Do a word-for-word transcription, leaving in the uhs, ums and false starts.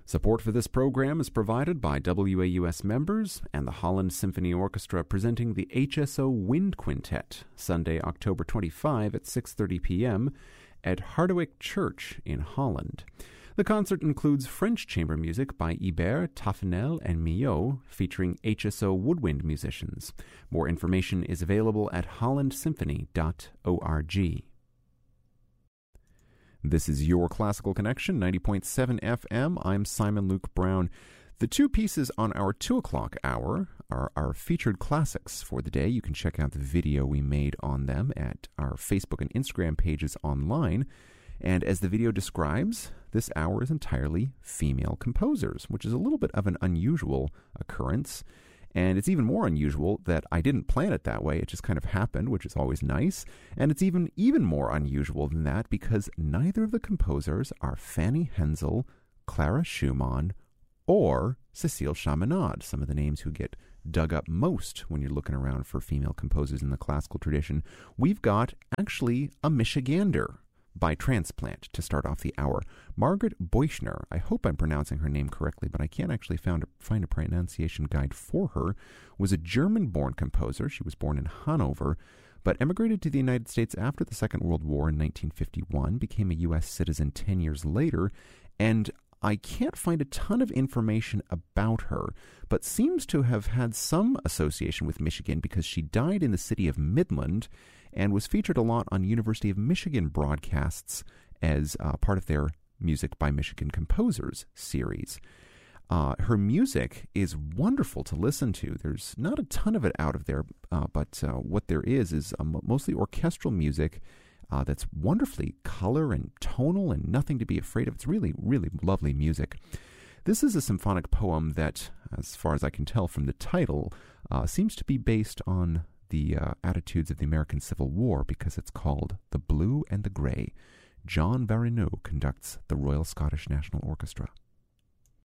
Support for this program is provided by W A U S members and the Holland Symphony Orchestra presenting the H S O Wind Quintet, Sunday, October twenty-fifth at six thirty p.m. at Harderwyk Church in Holland. The concert includes French chamber music by Ibert, Taffanel, and Millot, featuring H S O woodwind musicians. More information is available at holland symphony dot org. This is Your Classical Connection, ninety point seven F M. I'm Simon Luke Brown. The two pieces on our two o'clock hour are our featured classics for the day. You can check out the video we made on them at our Facebook and Instagram pages online. And as the video describes, this hour is entirely female composers, which is a little bit of an unusual occurrence. And it's even more unusual that I didn't plan it that way. It just kind of happened, which is always nice. And it's even even more unusual than that because neither of the composers are Fanny Hensel, Clara Schumann, or Cécile Chaminade, some of the names who get dug up most when you're looking around for female composers in the classical tradition. We've got actually a Michigander by transplant to start off the hour. Margaret Beuchner, I hope I'm pronouncing her name correctly, but I can't actually found a, find a pronunciation guide for her, was a German-born composer. She was born in Hanover, but emigrated to the United States after the Second World War in nineteen fifty-one, became a U S citizen ten years later, and I can't find a ton of information about her, but seems to have had some association with Michigan because she died in the city of Midland and was featured a lot on University of Michigan broadcasts as uh, part of their Music by Michigan Composers series. Uh, her music is wonderful to listen to. There's not a ton of it out of there, uh, but uh, what there is is um, mostly orchestral music uh, that's wonderfully color and tonal and nothing to be afraid of. It's really, really lovely music. This is a symphonic poem that, as far as I can tell from the title, uh, seems to be based on the uh, attitudes of the American Civil War because it's called The Blue and the Grey. John Varineau conducts the Royal Scottish National Orchestra.